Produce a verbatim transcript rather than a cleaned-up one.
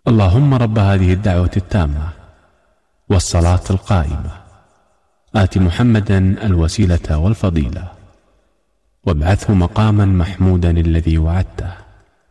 اللهم رب هذه الدعوة التامة والصلاة القائمة آت محمدا الوسيلة والفضيلة وابعثه مقاما محمودا الذي وعدته.